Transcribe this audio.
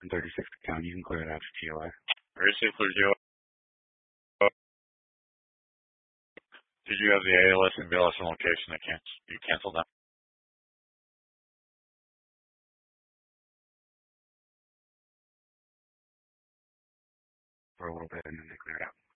in 36 account. You can clear it out to TOI. Receive clear TOI. Did you have the ALS and BLS in location that you canceled them? For a little bit and then they clear it out.